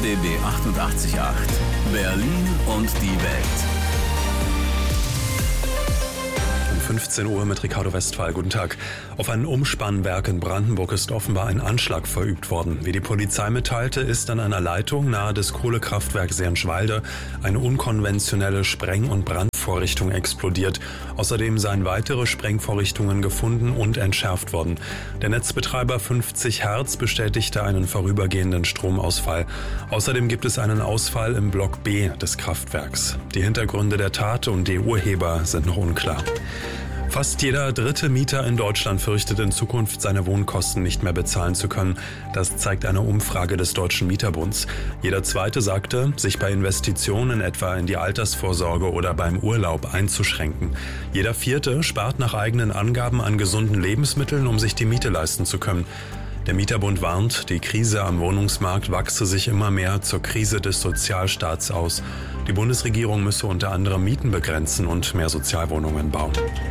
RBB 88.8 Berlin und die Welt. 15 Uhr mit Ricardo Westphal. Guten Tag. Auf ein Umspannwerk in Brandenburg ist offenbar ein Anschlag verübt worden. Wie die Polizei mitteilte, ist an einer Leitung nahe des Kohlekraftwerks Sehrenschwalde eine unkonventionelle Spreng- und Brandvorrichtung explodiert. Außerdem seien weitere Sprengvorrichtungen gefunden und entschärft worden. Der Netzbetreiber 50 Hertz bestätigte einen vorübergehenden Stromausfall. Außerdem gibt es einen Ausfall im Block B des Kraftwerks. Die Hintergründe der Tat und die Urheber sind noch unklar. Fast jeder dritte Mieter in Deutschland fürchtet in Zukunft, seine Wohnkosten nicht mehr bezahlen zu können. Das zeigt eine Umfrage des Deutschen Mieterbunds. Jeder zweite sagte, sich bei Investitionen etwa in die Altersvorsorge oder beim Urlaub einzuschränken. Jeder vierte spart nach eigenen Angaben an gesunden Lebensmitteln, um sich die Miete leisten zu können. Der Mieterbund warnt, die Krise am Wohnungsmarkt wachse sich immer mehr zur Krise des Sozialstaats aus. Die Bundesregierung müsse unter anderem Mieten begrenzen und mehr Sozialwohnungen bauen.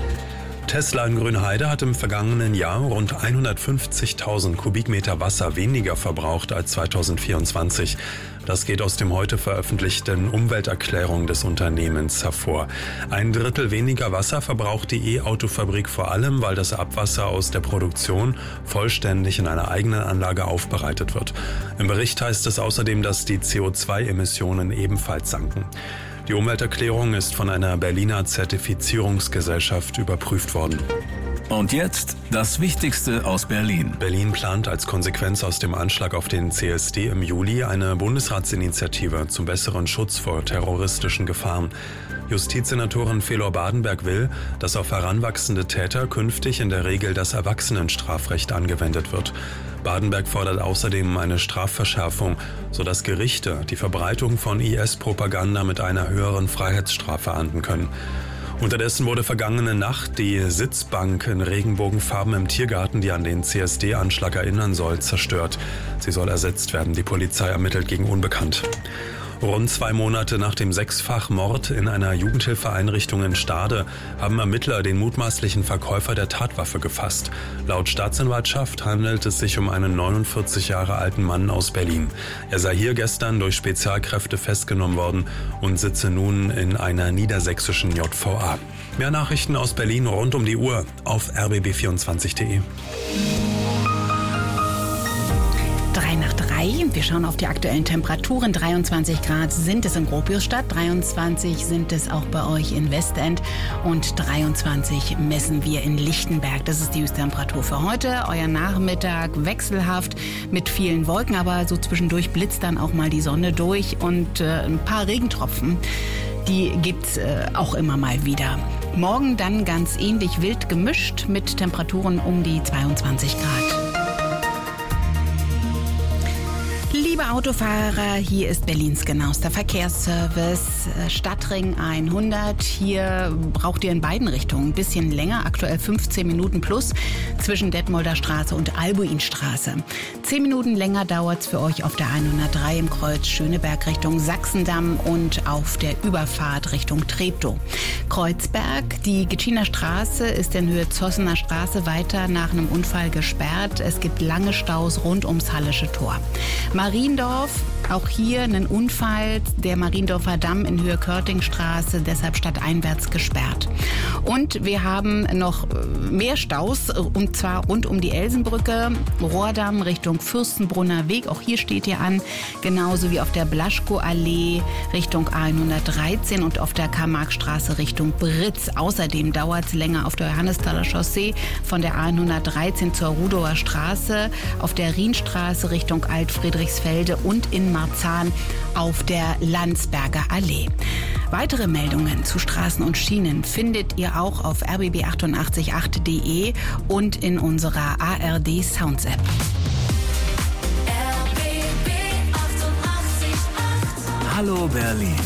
Tesla in Grünheide hat im vergangenen Jahr rund 150.000 Kubikmeter Wasser weniger verbraucht als 2024. Das geht aus dem heute veröffentlichten Umwelterklärung des Unternehmens hervor. 1/3 weniger Wasser verbraucht die E-Auto-Fabrik vor allem, weil das Abwasser aus der Produktion vollständig in einer eigenen Anlage aufbereitet wird. Im Bericht heißt es außerdem, dass die CO2-Emissionen ebenfalls sanken. Die Umwelterklärung ist von einer Berliner Zertifizierungsgesellschaft überprüft worden. Und jetzt das Wichtigste aus Berlin. Berlin plant als Konsequenz aus dem Anschlag auf den CSD im Juli eine Bundesratsinitiative zum besseren Schutz vor terroristischen Gefahren. Justizsenatorin Felor Badenberg will, dass auf heranwachsende Täter künftig in der Regel das Erwachsenenstrafrecht angewendet wird. Badenberg fordert außerdem eine Strafverschärfung, sodass Gerichte die Verbreitung von IS-Propaganda mit einer höheren Freiheitsstrafe ahnden können. Unterdessen wurde vergangene Nacht die Sitzbank in Regenbogenfarben im Tiergarten, die an den CSD-Anschlag erinnern soll, zerstört. Sie soll ersetzt werden. Die Polizei ermittelt gegen Unbekannt. Rund 2 Monate nach dem 6-fach-Mord in einer Jugendhilfeeinrichtung in Stade haben Ermittler den mutmaßlichen Verkäufer der Tatwaffe gefasst. Laut Staatsanwaltschaft handelt es sich um einen 49 Jahre alten Mann aus Berlin. Er sei hier gestern durch Spezialkräfte festgenommen worden und sitze nun in einer niedersächsischen JVA. Mehr Nachrichten aus Berlin rund um die Uhr auf rbb24.de. 3 nach 3. Wir schauen auf die aktuellen Temperaturen. 23 Grad sind es in Gropiusstadt, 23 sind es auch bei euch in Westend und 23 messen wir in Lichtenberg. Das ist die Höchsttemperatur für heute. Euer Nachmittag wechselhaft mit vielen Wolken, aber so zwischendurch blitzt dann auch mal die Sonne durch und ein paar Regentropfen. Die gibt's auch immer mal wieder. Morgen dann ganz ähnlich wild gemischt mit Temperaturen um die 22 Grad. Liebe Autofahrer, hier ist Berlins genauester Verkehrsservice, Stadtring 100. Hier braucht ihr in beiden Richtungen ein bisschen länger, aktuell 15 Minuten plus zwischen Detmolder Straße und Albuinstraße. 10 Minuten länger dauert es für euch auf der 103 im Kreuz Schöneberg Richtung Sachsendamm und auf der Überfahrt Richtung Treptow. Kreuzberg, die Gitschiner Straße ist in Höhe Zossener Straße weiter nach einem Unfall gesperrt. Es gibt lange Staus rund ums Hallische Tor. Mariendorf, auch hier ein Unfall, der Mariendorfer Damm in Höhe Körtingstraße, deshalb stadteinwärts gesperrt. Und wir haben noch mehr Staus, und zwar rund um die Elsenbrücke, Rohrdamm Richtung Fürstenbrunner Weg, auch hier steht ihr an, genauso wie auf der Blaschko-Allee Richtung A113 und auf der Karl-Marx-Straße Richtung Britz. Außerdem dauert es länger auf der Johannesthaler Chaussee von der A113 zur Rudower Straße, auf der Rienstraße Richtung Alt-Friedrichsfelde und in Marzahn auf der Landsberger Allee. Weitere Meldungen zu Straßen und Schienen findet ihr auch auf rbb888.de und in unserer ARD Sounds App. Hallo Berlin.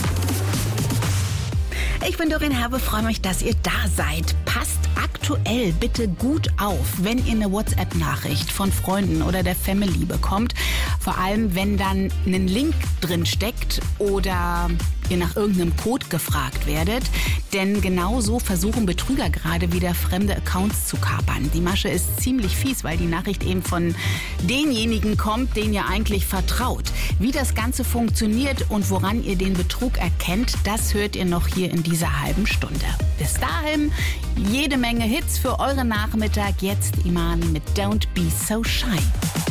Ich bin Doreen Herbe, freue mich, dass ihr da seid. Passt aktuell bitte gut auf, wenn ihr eine WhatsApp-Nachricht von Freunden oder der Family bekommt. Vor allem, wenn dann ein Link drin steckt oder ihr nach irgendeinem Code gefragt werdet. Denn genau so versuchen Betrüger gerade wieder fremde Accounts zu kapern. Die Masche ist ziemlich fies, weil die Nachricht eben von denjenigen kommt, denen ihr eigentlich vertraut. Wie das Ganze funktioniert und woran ihr den Betrug erkennt, das hört ihr noch hier in dieser halben Stunde. Bis dahin jede Menge Hits für euren Nachmittag. Jetzt Iman mit Don't Be So Shy.